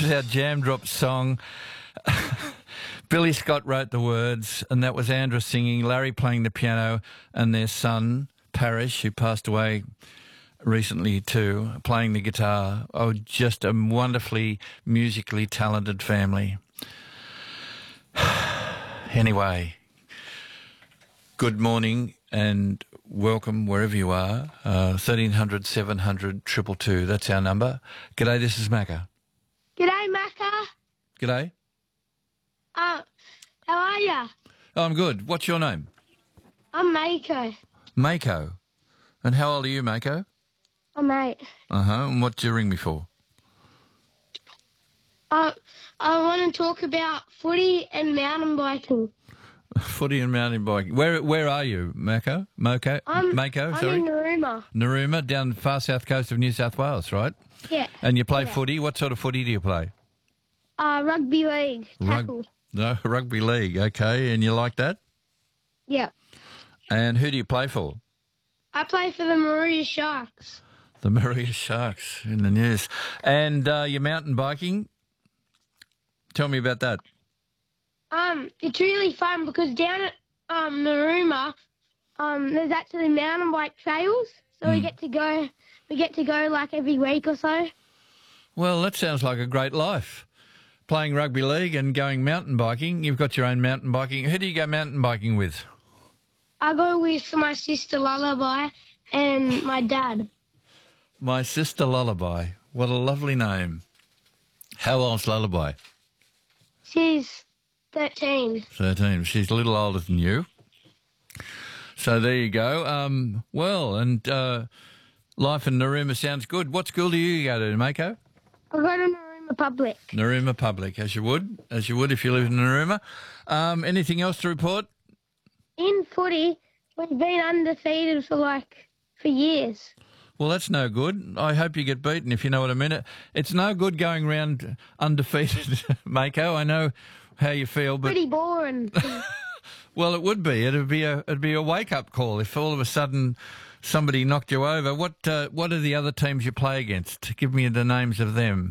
is our Jam Drop song. Billy Scott wrote the words, and that was Andra singing, Larry playing the piano, and their son, Parish, who passed away recently too, playing the guitar. Oh, just a wonderfully musically talented family. Anyway, good morning and welcome wherever you are. 1300 700 222, that's our number. G'day, this is Macca. G'day, Macca. G'day. How are ya? Oh, I'm good. What's your name? I'm Mako. Mako. And how old are you, Mako? I'm 8. And what do you ring me for? I want to talk about footy and mountain biking. Footy and mountain biking. Where are you, Mako? Mako, I'm sorry? in Narooma. Narooma, down the far south coast of New South Wales, right? Yeah. And you play footy? What sort of footy do you play? Rugby league, tackle. No, rugby league, okay. And you like that? Yeah. And who do you play for? I play for the Maruya Sharks. The Maruya Sharks in the news. And your mountain biking? Tell me about that. It's really fun because down at Narooma, there's actually mountain bike trails, so we get to go like every week or so. Well, that sounds like a great life. Playing rugby league and going mountain biking. You've got your own mountain biking. Who do you go mountain biking with? I go with my sister Lullaby and my dad. My sister Lullaby. What a lovely name. How old's Lullaby? She's 13. 13. She's a little older than you. So there you go. Life in Narooma sounds good. What school do you go to, Mako? I go to Narooma Public. Narooma Public, as you would if you live in Narooma. Anything else to report? In footy, we've been undefeated for years. Well, that's no good. I hope you get beaten, if you know what I mean. It's no good going around undefeated, Mako. I know how you feel, but pretty boring. Well, it would be. It'd be a wake-up call if all of a sudden somebody knocked you over. What are the other teams you play against? Give me the names of them.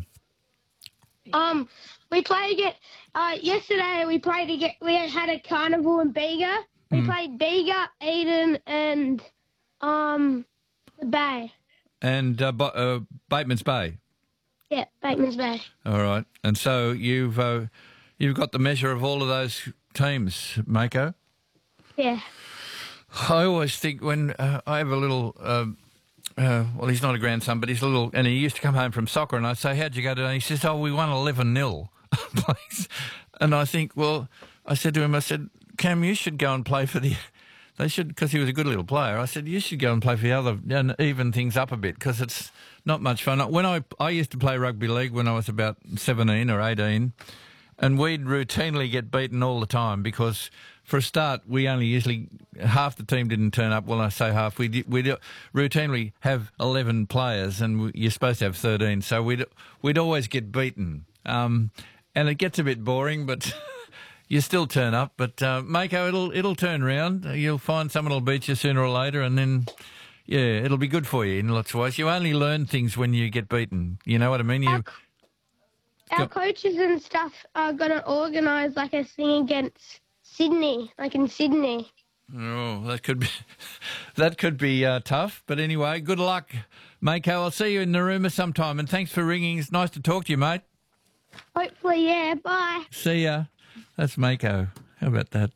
We play against. Yesterday we had a carnival in Bega. We played Bega, Eden, and the Bay. And Bateman's Bay. Yeah, Bateman's Bay. All right. And so you've got the measure of all of those teams, Mako? Yeah. I always think when I have a little, he's not a grandson, but he's little, and he used to come home from soccer, and I'd say, how'd you go today? He says, we won 11-0. And I think, I said to him, Cam, you should go and play for they should, because he was a good little player. I said, you should go and play for the other, and even things up a bit, because it's not much fun. When I used to play rugby league when I was about 17 or 18, and we'd routinely get beaten all the time because, for a start, we only usually, half the team didn't turn up. Well, I say half. We'd routinely have 11 players, and you're supposed to have 13, so we'd always get beaten. And it gets a bit boring, but you still turn up. But, Mako, it'll turn round. You'll find someone will beat you sooner or later, and then, yeah, it'll be good for you in lots of ways. You only learn things when you get beaten. You know what I mean? Our coaches and stuff are going to organise a thing against Sydney, in Sydney. Oh, that could be tough. But anyway, good luck, Mako. I'll see you in Narooma sometime. And thanks for ringing. It's nice to talk to you, mate. Hopefully, yeah. Bye. See ya. That's Mako. How about that?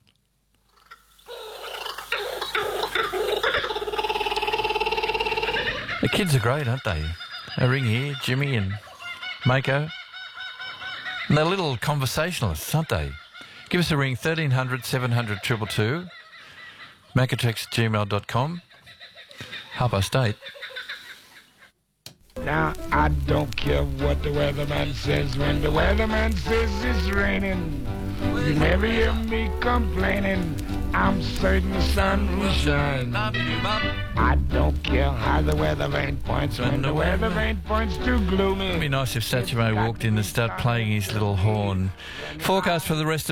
The kids are great, aren't they? They ring here, Jimmy and Mako. And they're little conversationalists, aren't they? Give us a ring, 1300 700 222, macatext@gmail.com. 8:30. Now, I don't care what the weatherman says. When the weatherman says it's raining, you never hear me complaining. I'm certain the sun will shine. I don't care how the weather vane points. When the weather vane points too gloomy. It'd be nice if Satchmo walked in and started playing his little horn. Forecast for the rest of